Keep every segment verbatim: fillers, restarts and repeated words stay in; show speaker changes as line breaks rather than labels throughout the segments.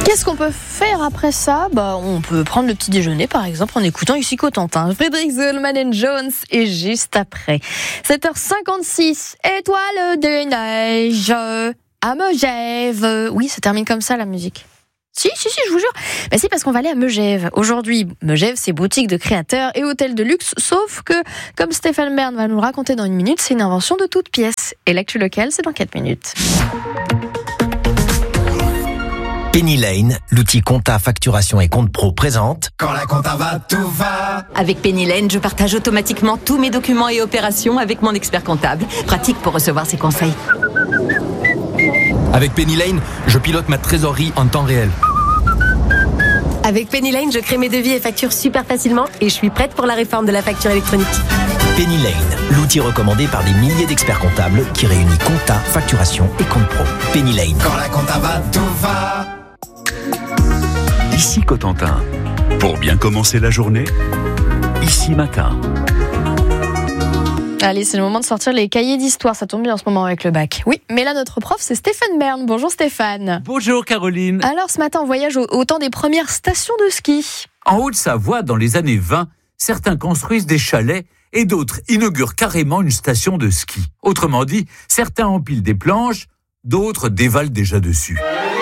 Qu'est-ce qu'on peut faire après ça ? Bah, on peut prendre le petit déjeuner, par exemple, en écoutant Ici Cotentin. Frédéric Zollman and Jones est juste après. sept heures cinquante-six, étoile de neige à Megève. Oui, ça termine comme ça, la musique. Si, si, si, je vous jure. Bah si, parce qu'on va aller à Megève. Aujourd'hui, Megève, c'est boutique de créateurs et hôtel de luxe, sauf que, comme Stéphane Bern va nous le raconter dans une minute, c'est une invention de toute pièce. Et l'actu locale, c'est dans quatre minutes.
Penny Lane, l'outil compta, facturation et compte pro présente.
Quand la compta va, tout va.
Avec Penny Lane, je partage automatiquement tous mes documents et opérations avec mon expert comptable. Pratique pour recevoir ses conseils.
Avec Penny Lane, je pilote ma trésorerie en temps réel.
Avec Penny Lane, je crée mes devis et factures super facilement et je suis prête pour la réforme de la facture électronique.
Penny Lane, l'outil recommandé par des milliers d'experts comptables qui réunit compta, facturation et compte pro. Penny Lane.
Quand la compta va, tout va.
Ici Cotentin. Pour bien commencer la journée, Ici Matin.
Allez, c'est le moment de sortir les cahiers d'histoire. Ça tombe bien en ce moment avec le bac. Oui, mais là, notre prof, c'est Stéphane Bern. Bonjour Stéphane.
Bonjour Caroline.
Alors, ce matin, on voyage au, au temps des premières stations de ski.
En Haute-Savoie, dans les années vingt, certains construisent des chalets et d'autres inaugurent carrément une station de ski. Autrement dit, certains empilent des planches, d'autres dévalent déjà dessus.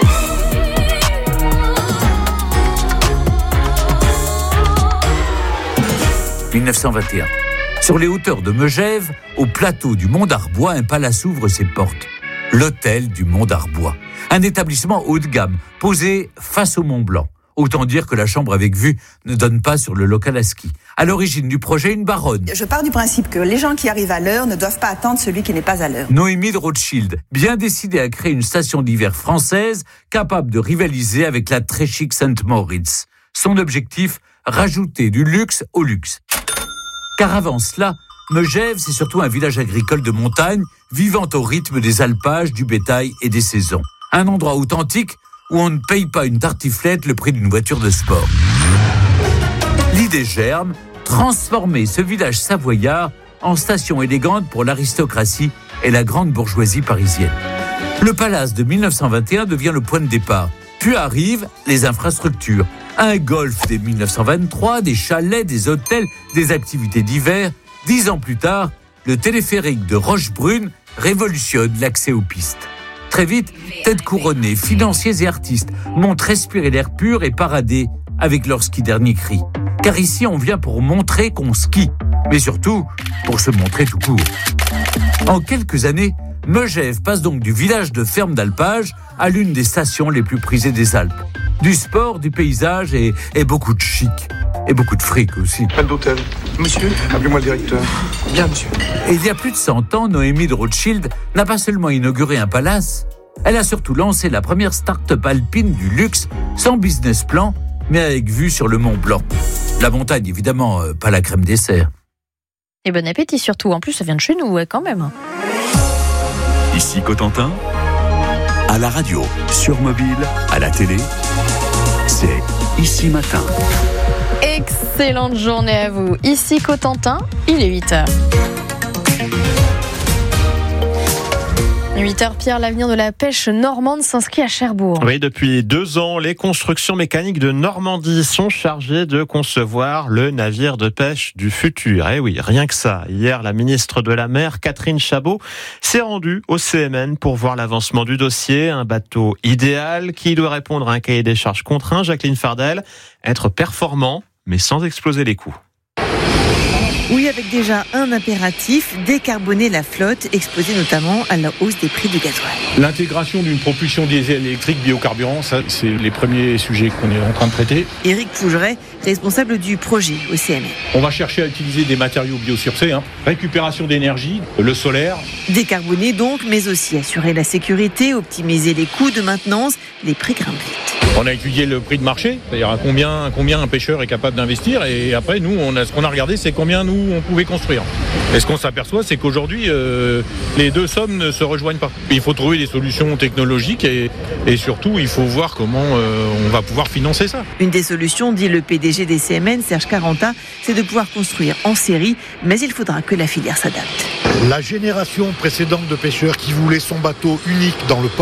dix-neuf cent vingt et un. Sur les hauteurs de Megève, au plateau du Mont d'Arbois, un palace ouvre ses portes. L'hôtel du Mont d'Arbois. Un établissement haut de gamme, posé face au Mont Blanc. Autant dire que la chambre avec vue ne donne pas sur le local à ski. À l'origine du projet, une baronne.
Je pars du principe que les gens qui arrivent à l'heure ne doivent pas attendre celui qui n'est pas à l'heure.
Noémie de Rothschild, bien décidée à créer une station d'hiver française capable de rivaliser avec la très chic Saint-Moritz. Son objectif, rajouter du luxe au luxe. Car avant cela, Megève, c'est surtout un village agricole de montagne, vivant au rythme des alpages, du bétail et des saisons. Un endroit authentique où on ne paye pas une tartiflette le prix d'une voiture de sport. L'idée germe, transformer ce village savoyard en station élégante pour l'aristocratie et la grande bourgeoisie parisienne. Le palace de dix-neuf cent vingt et un devient le point de départ. Puis arrivent les infrastructures. Un golf dès dix-neuf cent vingt-trois, des chalets, des hôtels, des activités d'hiver. Dix ans plus tard, le téléphérique de Rochebrune révolutionne l'accès aux pistes. Très vite, têtes couronnées, financiers et artistes montent respirer l'air pur et parader avec leur ski dernier cri. Car ici, on vient pour montrer qu'on skie, mais surtout pour se montrer tout court. En quelques années, Megève passe donc du village de ferme d'alpage à l'une des stations les plus prisées des Alpes. Du sport, du paysage et, et beaucoup de chic. Et beaucoup de fric aussi.
Pas d'hôtel. Monsieur, appelez-moi le directeur.
Bien, monsieur.
Et il y a plus de cent ans, Noémie de Rothschild n'a pas seulement inauguré un palace, elle a surtout lancé la première start-up alpine du luxe, sans business plan, mais avec vue sur le Mont Blanc. La montagne, évidemment, euh, pas la crème dessert.
Et bon appétit surtout. En plus, ça vient de chez nous, ouais, quand même.
Ici Cotentin, à la radio, sur mobile, à la télé, c'est Ici Matin.
Excellente journée à vous. Ici Cotentin, il est huit heures. huit heures, Pierre, l'avenir de la pêche normande s'inscrit à Cherbourg.
Oui, depuis deux ans, les constructions mécaniques de Normandie sont chargées de concevoir le navire de pêche du futur. Eh oui, rien que ça. Hier, la ministre de la Mer, Catherine Chabot, s'est rendue au C M N pour voir l'avancement du dossier. Un bateau idéal qui doit répondre à un cahier des charges contraint. Jacqueline Fardel, être performant, mais sans exploser les coûts.
Oui, avec déjà un impératif, décarboner la flotte, exposée notamment à la hausse des prix du gasoil.
L'intégration d'une propulsion diesel électrique biocarburant, ça, c'est les premiers sujets qu'on est en train de traiter.
Éric Fougeret, responsable du projet au C M N.
On va chercher à utiliser des matériaux biosourcés, hein. Récupération d'énergie, le solaire.
Décarboner donc, mais aussi assurer la sécurité, optimiser les coûts de maintenance, les prix grimpent vite.
On a étudié le prix de marché, c'est-à-dire à combien, à combien un pêcheur est capable d'investir, et après, nous, on a, ce qu'on a regardé, c'est combien nous, on pouvait construire. Et ce qu'on s'aperçoit, c'est qu'aujourd'hui, euh, les deux sommes ne se rejoignent pas. Il faut trouver des solutions technologiques et, et surtout, il faut voir comment euh, on va pouvoir financer ça.
Une des solutions, dit le P D G des C M N, Serge Caranta, c'est de pouvoir construire en série, mais il faudra que la filière s'adapte.
La génération précédente de pêcheurs qui voulaient son bateau unique dans le port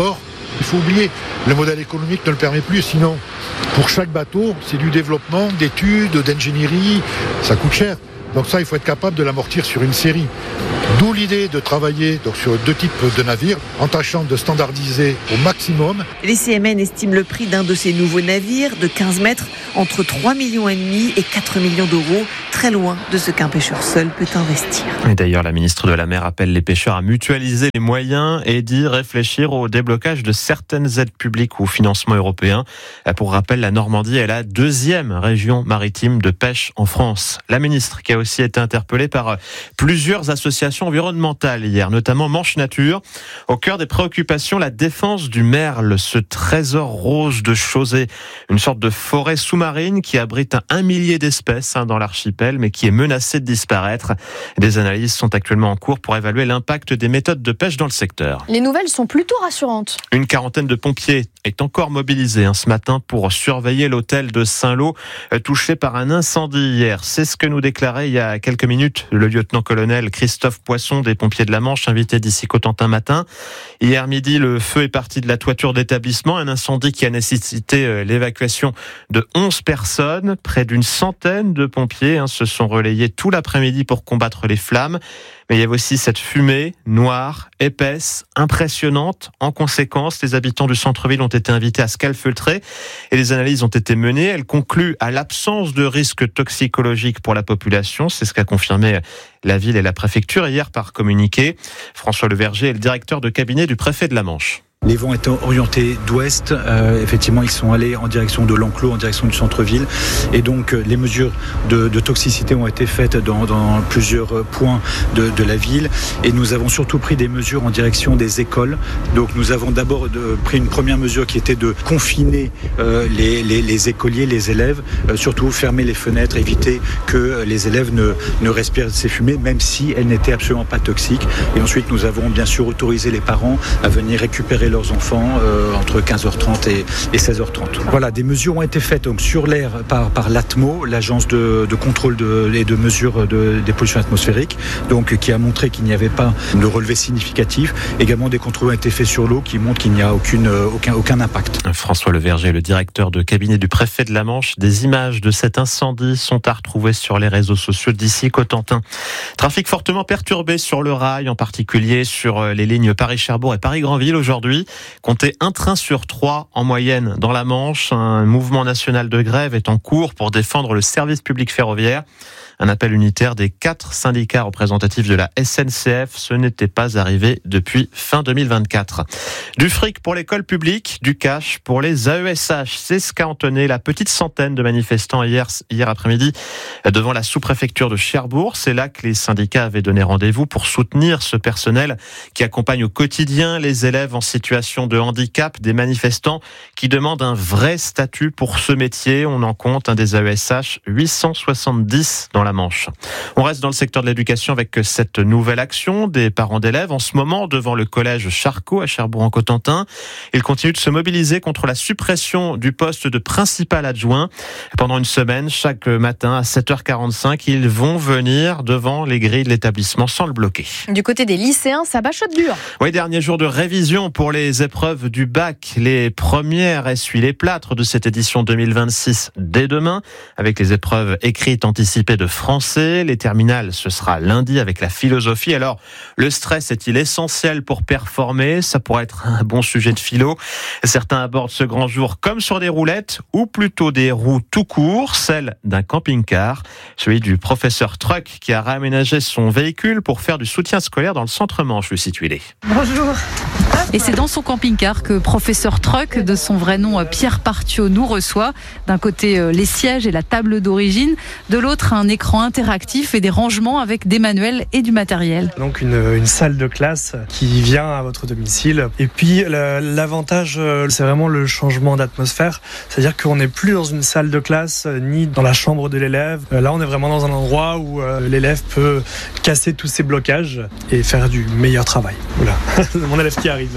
Il faut oublier, le modèle économique ne le permet plus, sinon pour chaque bateau, c'est du développement, d'études, d'ingénierie, ça coûte cher. Donc ça, il faut être capable de l'amortir sur une série. D'où l'idée de travailler donc, sur deux types de navires, en tâchant de standardiser au maximum.
Les C M N estiment le prix d'un de ces nouveaux navires de quinze mètres entre trois virgule cinq millions et quatre millions d'euros, très loin de ce qu'un pêcheur seul peut investir.
Et d'ailleurs, la ministre de la Mer appelle les pêcheurs à mutualiser les moyens et d'y réfléchir au déblocage de certaines aides publiques ou financements européens. Pour rappel, la Normandie est la deuxième région maritime de pêche en France. La ministre qui a aussi été interpellée par plusieurs associations environnementales hier, notamment Manche Nature. Au cœur des préoccupations, la défense du merle, ce trésor rose de Chausey, une sorte de forêt sous-marine qui abrite un millier d'espèces hein, dans l'archipel, mais qui est menacée de disparaître. Des analyses sont actuellement en cours pour évaluer l'impact des méthodes de pêche dans le secteur.
Les nouvelles sont plutôt rassurantes.
Une quarantaine de pompiers est encore mobilisée hein, ce matin pour surveiller l'hôtel de Saint-Lô, euh, touché par un incendie hier. C'est ce que nous déclarait il y a quelques minutes le lieutenant-colonel Christophe Poisson des pompiers de la Manche, invité d'ici Cotentin matin. Hier midi, le feu est parti de la toiture d'établissement, un incendie qui a nécessité euh, l'évacuation de onze personnes. Près d'une centaine de pompiers hein, se sont relayés tout l'après-midi pour combattre les flammes. Mais il y avait aussi cette fumée noire, épaisse, impressionnante. En conséquence, les habitants du centre-ville ont été invités à se calfeutrer et les analyses ont été menées. Elles concluent à l'absence de risque toxicologique pour la population. C'est ce qu'a confirmé la ville et la préfecture hier par communiqué. François Leverger est le directeur de cabinet du préfet de la Manche.
Les vents étant orientés d'ouest, euh, effectivement, ils sont allés en direction de l'enclos, en direction du centre-ville. Et donc, euh, les mesures de, de toxicité ont été faites dans, dans plusieurs points de, de la ville. Et nous avons surtout pris des mesures en direction des écoles. Donc, nous avons d'abord de, pris une première mesure qui était de confiner euh, les, les, les écoliers, les élèves, euh, surtout fermer les fenêtres, éviter que les élèves ne, ne respirent ces fumées, même si elles n'étaient absolument pas toxiques. Et ensuite, nous avons bien sûr autorisé les parents à venir récupérer leurs enfants euh, entre quinze heures trente et, et seize heures trente. Voilà, des mesures ont été faites donc, sur l'air par, par l'A T M O, l'agence de, de contrôle de, et de mesure de, des pollutions atmosphériques, donc, qui a montré qu'il n'y avait pas de relevé significatif. Également, des contrôles ont été faits sur l'eau qui montrent qu'il n'y a aucune, aucun, aucun impact.
François Leverger, le directeur de cabinet du préfet de la Manche. Des images de cet incendie sont à retrouver sur les réseaux sociaux d'ici Cotentin. Trafic fortement perturbé sur le rail, en particulier sur les lignes Paris-Cherbourg et Paris-Granville aujourd'hui. Comptez un train sur trois en moyenne dans la Manche. Un mouvement national de grève est en cours pour défendre le service public ferroviaire. Un appel unitaire des quatre syndicats représentatifs de la S N C F. Ce n'était pas arrivé depuis fin deux mille vingt-quatre. Du fric pour l'école publique, du cash pour les A E S H. C'est ce qu'a entonné la petite centaine de manifestants hier, hier après-midi devant la sous-préfecture de Cherbourg. C'est là que les syndicats avaient donné rendez-vous pour soutenir ce personnel qui accompagne au quotidien les élèves en situation de handicap. Des manifestants qui demandent un vrai statut pour ce métier. On en compte un des A E S H, huit cent soixante-dix dans la Manche. On reste dans le secteur de l'éducation avec cette nouvelle action des parents d'élèves en ce moment devant le collège Charcot à Cherbourg-en-Cotentin. Ils continuent de se mobiliser contre la suppression du poste de principal adjoint. Pendant une semaine, chaque matin à sept heures quarante-cinq, ils vont venir devant les grilles de l'établissement sans le bloquer.
Du côté des lycéens, ça bachote dur.
Oui, dernier jour de révision pour les épreuves du bac. Les premières essuient les plâtres de cette édition deux mille vingt-six dès demain avec les épreuves écrites anticipées de français. Les terminales, ce sera lundi avec la philosophie. Alors, le stress est-il essentiel pour performer? Ça pourrait être un bon sujet de philo. Certains abordent ce grand jour comme sur des roulettes ou plutôt des roues tout court, celle d'un camping-car, celui du professeur Truck qui a réaménagé son véhicule pour faire du soutien scolaire dans le centre-Manche, le situé.
Bonjour. Et c'est dans son camping-car que professeur Truck, de son vrai nom Pierre Partiot, nous reçoit. D'un côté, les sièges et la table d'origine. De l'autre, un écran interactif et des rangements avec des manuels et du matériel.
Donc une, une salle de classe qui vient à votre domicile. Et puis l'avantage, c'est vraiment le changement d'atmosphère. C'est-à-dire qu'on n'est plus dans une salle de classe ni dans la chambre de l'élève. Là, on est vraiment dans un endroit où l'élève peut casser tous ses blocages et faire du meilleur travail. Voilà, mon élève qui arrive.
À l'origine,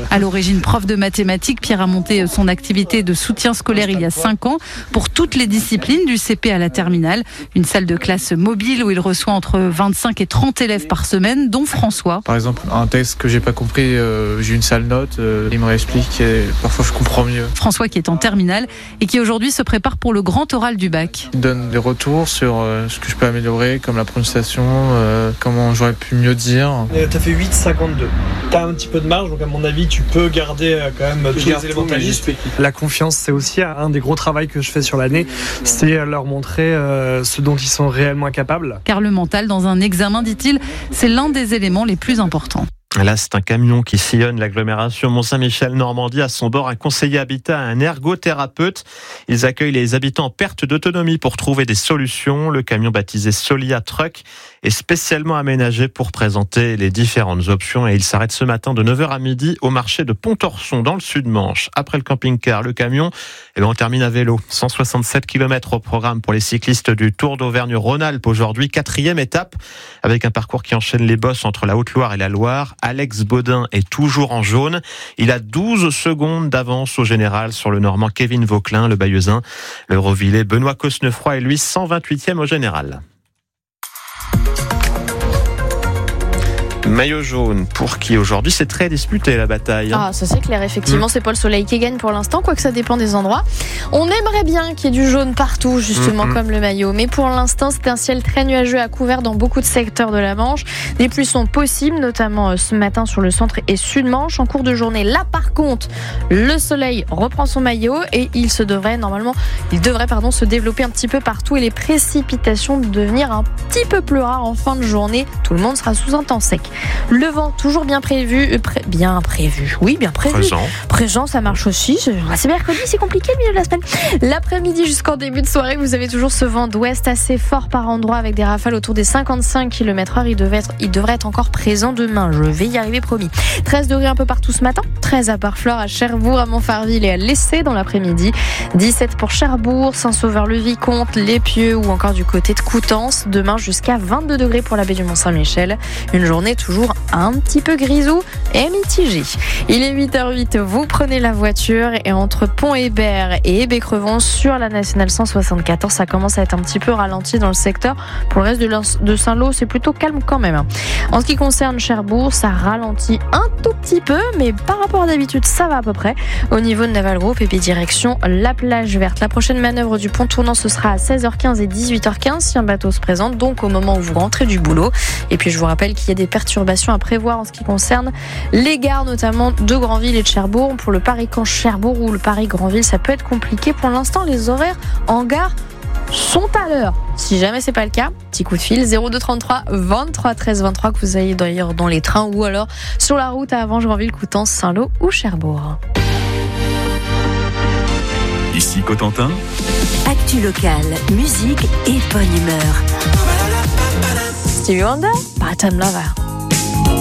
d'origine prof de mathématiques, Pierre a monté son activité de soutien scolaire il y a cinq ans pour toutes les disciplines du C P à la terminale. Une salle de classe mobile où il reçoit entre vingt-cinq et trente élèves par semaine, dont François.
Par exemple, un texte que j'ai pas compris, euh, j'ai une sale note, euh, il me réexplique et parfois je comprends mieux.
François qui est en terminale et qui aujourd'hui se prépare pour le grand oral du bac.
Il donne des retours sur euh, ce que je peux améliorer, comme la prononciation, euh, comment j'aurais pu mieux dire.
T'as fait huit cinquante-deux. T'as un petit peu de marge, donc à mon avis, tu peux garder euh, quand même tous les éléments de ta liste. La confiance, c'est aussi un des gros travaux que je fais sur l'année, c'est leur montrer euh, ce dont ils sont réellement capables.
Car le mental, dans un examen, dit-il, c'est l'un des éléments les plus importants.
Là, c'est un camion qui sillonne l'agglomération Mont-Saint-Michel-Normandie. À son bord, un conseiller habitat, un ergothérapeute. Ils accueillent les habitants en perte d'autonomie pour trouver des solutions. Le camion baptisé Solia Truck est spécialement aménagé pour présenter les différentes options et il s'arrête ce matin de neuf heures à midi au marché de Pontorson dans le Sud-Manche. Après le camping-car, le camion, eh bien, on termine à vélo. cent soixante-sept kilomètres au programme pour les cyclistes du Tour d'Auvergne-Rhône-Alpes. Aujourd'hui, quatrième étape avec un parcours qui enchaîne les bosses entre la Haute-Loire et la Loire. Alex Baudin est toujours en jaune. Il a douze secondes d'avance au général sur le Normand Kevin Vauquelin, le Bayeuxin. Le Rovillais Benoît Cosnefroy est lui cent vingt-huitième au général. Maillot jaune pour qui aujourd'hui c'est très disputé la bataille.
Ah, ça c'est clair, effectivement, mmh. c'est pas le soleil qui gagne pour l'instant, quoique ça dépend des endroits. On aimerait bien qu'il y ait du jaune partout, justement, mmh. comme le maillot, mais pour l'instant c'est un ciel très nuageux à couvert dans beaucoup de secteurs de la Manche. Des pluies sont possibles, notamment ce matin sur le centre et sud-Manche. En cours de journée, là par contre, le soleil reprend son maillot et il se devrait normalement, il devrait pardon se développer un petit peu partout et les précipitations devenir un petit peu plus rares en fin de journée. Tout le monde sera sous un temps sec. Le vent toujours bien prévu, euh, pré- bien prévu, oui bien prévu.
Présent.
Présent, ça marche aussi. C'est, c'est mercredi, c'est compliqué le milieu de la semaine. L'après-midi jusqu'en début de soirée, vous avez toujours ce vent d'ouest assez fort par endroit avec des rafales autour des cinquante-cinq kilomètres heure. Il devrait être, il devrait être encore présent demain. Je vais y arriver promis. treize degrés un peu partout ce matin. treize à Barfleur, à Cherbourg, à Montfarville et à Lessay dans l'après-midi. dix-sept pour Cherbourg, Saint-Sauveur-le-Vicomte, l'Épieux ou encore du côté de Coutances. Demain jusqu'à vingt-deux degrés pour la baie du Mont-Saint-Michel. Une journée toujours un petit peu grisou et mitigé. Il est huit heures huit, vous prenez la voiture et entre Pont-Hébert et Hébé-Crevon sur la nationale cent soixante-quatorze, ça commence à être un petit peu ralenti dans le secteur. Pour le reste de, de Saint-Lô, c'est plutôt calme quand même. En ce qui concerne Cherbourg, ça ralentit un tout petit peu, mais par rapport à d'habitude, ça va à peu près. Au niveau de Naval Group et puis direction la plage verte. La prochaine manœuvre du pont tournant, ce sera à seize heures quinze et dix-huit heures quinze si un bateau se présente, donc au moment où vous rentrez du boulot. Et puis je vous rappelle qu'il y a des perturbations à prévoir en ce qui concerne les gares, notamment de Granville et de Cherbourg. Pour le Paris-Caen-Cherbourg ou le Paris-Granville, ça peut être compliqué. Pour l'instant, les horaires en gare sont à l'heure. Si jamais c'est pas le cas, petit coup de fil zéro deux trente-trois vingt-trois treize vingt-trois que vous ayez d'ailleurs dans les trains ou alors sur la route à Avange, Granville, Coutances, Saint-Lô ou Cherbourg.
Ici Cotentin.
Actu locale, musique et bonne humeur.
Stevie Wonder, Part-Time Lover.